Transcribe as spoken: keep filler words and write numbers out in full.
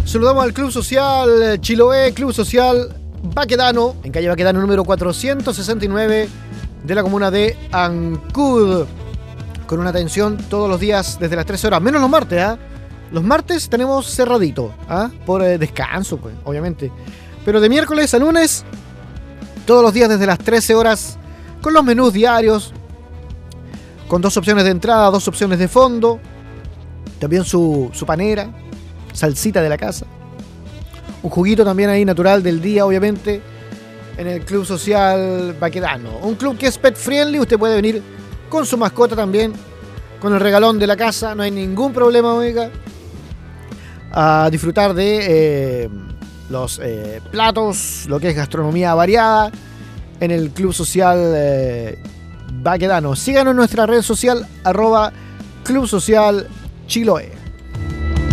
Saludamos al Club Social Chiloé, Club Social Baquedano, en calle Baquedano número cuatrocientos sesenta y nueve de la comuna de Ancud, con una atención todos los días desde las trece horas, menos los martes, ¿ah? ¿eh? Los martes tenemos cerradito, ¿ah? ¿eh? Por eh, descanso, pues, obviamente. Pero de miércoles a lunes, todos los días desde las trece horas, con los menús diarios, con dos opciones de entrada, dos opciones de fondo, también su, su panera, salsita de la casa, un juguito también ahí natural del día, obviamente, en el Club Social Baquedano. Un club que es pet friendly, usted puede venir con su mascota también, con el regalón de la casa, no hay ningún problema, oiga, a disfrutar de eh, los eh, platos, lo que es gastronomía variada, en el Club Social eh, Baquedano. Síganos en nuestra red social, arroba Club Social Chiloé.